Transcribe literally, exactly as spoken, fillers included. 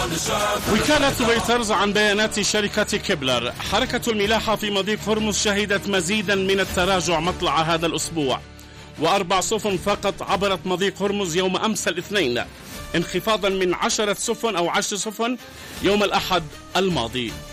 وكالة رويترز عن بيانات شركة كبلر: حركة الملاحة في مضيق هرمز شهدت مزيدا من التراجع مطلع هذا الأسبوع، وأربع سفن فقط عبرت مضيق هرمز يوم أمس الاثنين، انخفاضا من عشرة سفن أو عشر سفن يوم الأحد الماضي.